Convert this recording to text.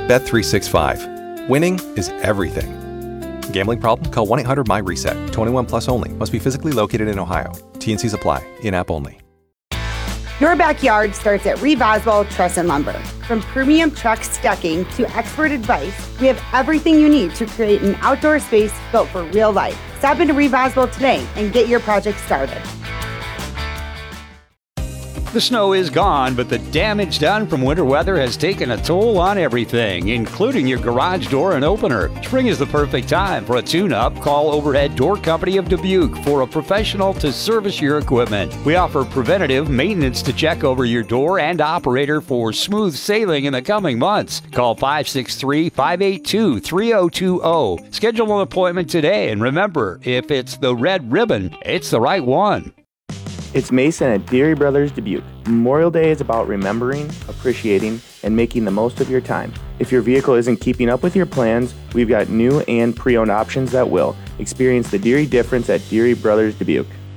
Bet365. Winning is everything. Gambling problem? Call 1-800-MY-RESET. 21 plus only. Must be physically located in Ohio. T&Cs apply. In-app only. Your backyard starts at Reeve Oswald Truss and Lumber. From premium truck decking to expert advice, we have everything you need to create an outdoor space built for real life. Stop into Reeve Oswald today and get your project started. The snow is gone, but the damage done from winter weather has taken a toll on everything, including your garage door and opener. Spring is the perfect time for a tune-up. Call Overhead Door Company of Dubuque for a professional to service your equipment. We offer preventative maintenance to check over your door and operator for smooth sailing in the coming months. Call 563-582-3020. Schedule an appointment today, and remember, if it's the red ribbon, it's the right one. It's Mason at Deary Brothers Dubuque. Memorial Day is about remembering, appreciating, and making the most of your time. If your vehicle isn't keeping up with your plans, we've got new and pre-owned options that will. Experience the Deary difference at Deary Brothers Dubuque.